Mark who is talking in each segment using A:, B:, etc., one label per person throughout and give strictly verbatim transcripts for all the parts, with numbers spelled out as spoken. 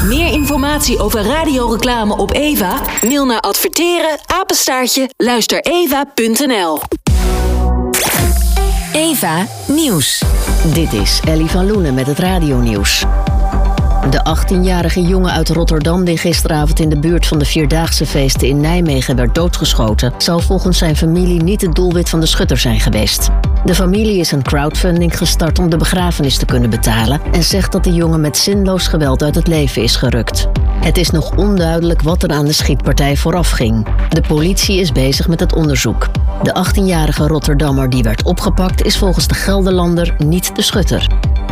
A: Meer informatie over radioreclame op Eva? Mail naar adverteren apenstaartje luistereva punt n l. Eva Nieuws.
B: Dit is Ellie van Loenen met het radionieuws. De achttienjarige jongen uit Rotterdam die gisteravond in de buurt van de Vierdaagse feesten in Nijmegen werd doodgeschoten, zou volgens zijn familie niet het doelwit van de schutter zijn geweest. De familie is een crowdfunding gestart om de begrafenis te kunnen betalen en zegt dat de jongen met zinloos geweld uit het leven is gerukt. Het is nog onduidelijk wat er aan de schietpartij vooraf ging. De politie is bezig met het onderzoek. De achttienjarige Rotterdammer die werd opgepakt is volgens de Gelderlander niet de schutter.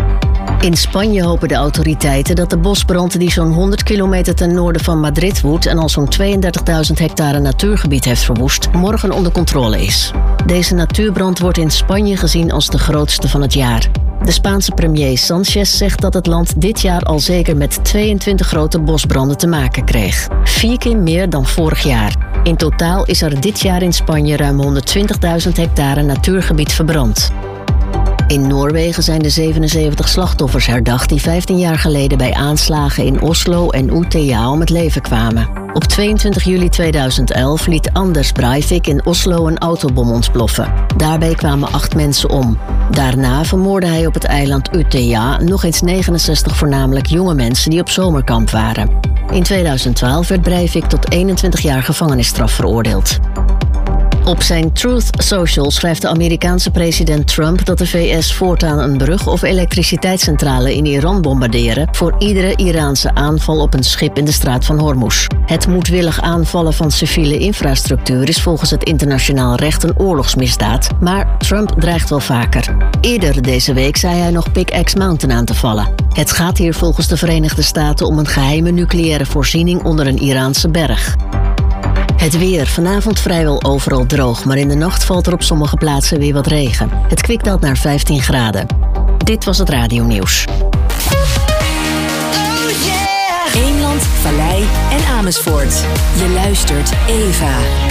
B: In Spanje hopen de autoriteiten dat de bosbrand die zo'n honderd kilometer ten noorden van Madrid woedt en al zo'n tweeëndertigduizend hectare natuurgebied heeft verwoest, morgen onder controle is. Deze natuurbrand wordt in Spanje gezien als de grootste van het jaar. De Spaanse premier Sánchez zegt dat het land dit jaar al zeker met tweeëntwintig grote bosbranden te maken kreeg. Vier keer meer dan vorig jaar. In totaal is er dit jaar in Spanje ruim honderdtwintigduizend hectare natuurgebied verbrand. In Noorwegen zijn de zevenenzeventig slachtoffers herdacht die vijftien jaar geleden bij aanslagen in Oslo en Utøya om het leven kwamen. Op tweeëntwintig juli tweeduizend elf liet Anders Breivik in Oslo een autobom ontploffen. Daarbij kwamen acht mensen om. Daarna vermoordde hij op het eiland Utøya nog eens negenenzestig voornamelijk jonge mensen die op zomerkamp waren. In tweeduizend twaalf werd Breivik tot eenentwintig jaar gevangenisstraf veroordeeld. Op zijn Truth Social schrijft de Amerikaanse president Trump dat de V S voortaan een brug of elektriciteitscentrale in Iran bombarderen voor iedere Iraanse aanval op een schip in de straat van Hormuz. Het moedwillig aanvallen van civiele infrastructuur is volgens het internationaal recht een oorlogsmisdaad, maar Trump dreigt wel vaker. Eerder deze week zei hij nog Pickaxe Mountain aan te vallen. Het gaat hier volgens de Verenigde Staten om een geheime nucleaire voorziening onder een Iraanse berg. Het weer. Vanavond vrijwel overal droog, maar in de nacht valt er op sommige plaatsen weer wat regen. Het kwik daalt naar vijftien graden. Dit was het radionieuws.
A: Oh yeah! Eemland, Vallei en Amersfoort. Je luistert Eva.